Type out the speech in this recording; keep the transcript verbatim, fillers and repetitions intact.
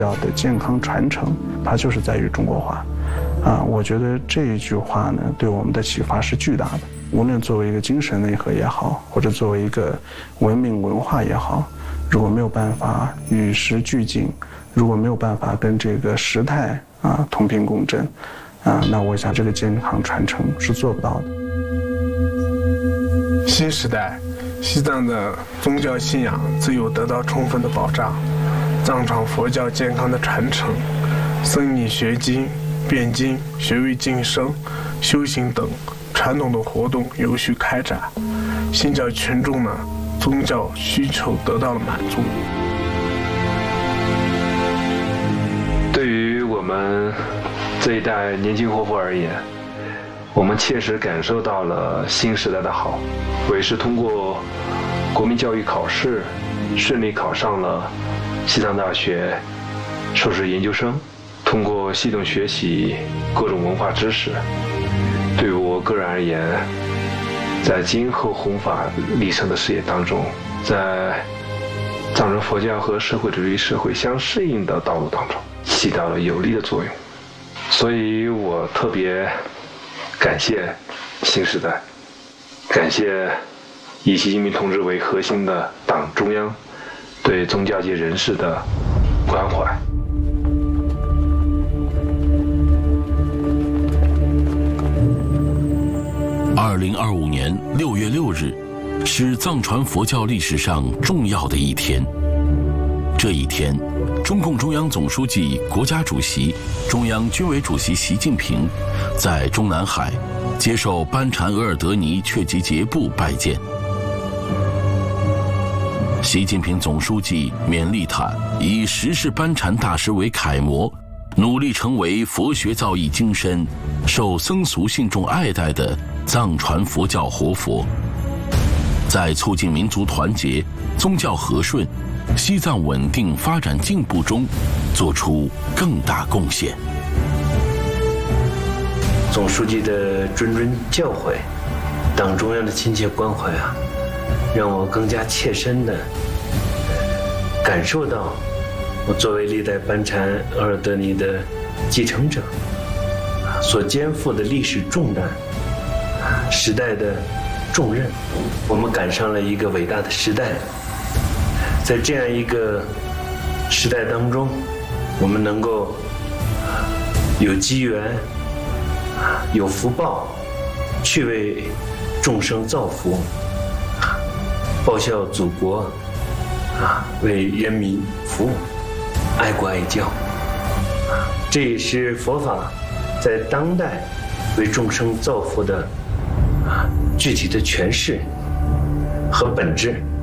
要的健康传承，它就是在于中国化。啊，我觉得这一句话呢，对我们的启发是巨大的。无论作为一个精神内核也好，或者作为一个文明文化也好，如果没有办法与时俱进，如果没有办法跟这个时代啊同频共振，啊，那我想这个健康传承是做不到的。 新时代，西藏的宗教信仰自有得到充分的保障，藏传佛教健康的传承，僧尼学经、辩经、学位晋升、修行等传统的活动有序开展，信教群众呢宗教需求得到了满足。 对于我们这一代年轻活佛而言，我们切实感受到了新时代的好。我也是通过国民教育考试顺利考上了西藏大学硕士研究生，通过系统学习各种文化知识，对于我个人而言，在今后弘法历程的事业当中，在藏传佛教和社会主义社会相适应的道路当中起到了有力的作用。所以我特别感谢新时代，感谢以习近平同志为核心的党中央对宗教界人士的关怀。 二零二五年六月六日是藏传佛教历史上重要的一天。这一天，中共中央总书记、国家主席、中央军委主席习近平在中南海接受班禅额尔德尼确吉杰布拜见。习近平总书记勉励他以十世班禅大师为楷模，努力成为佛学造诣精深、受僧俗信众爱戴的藏传佛教活佛，在促进民族团结、宗教和顺、西藏稳定发展进步中做出更大贡献。 总书记的谆谆教诲，党中央的亲切关怀啊，让我更加切身的感受到我作为历代班禅额尔德尼的继承者所肩负的历史重担、时代的重任。我们赶上了一个伟大的时代，在这样一个时代当中，我们能够有机缘、有福报，去为众生造福，报效祖国，啊，为人民服务，爱国爱教。这也是佛法在当代为众生造福的啊具体的诠释和本质。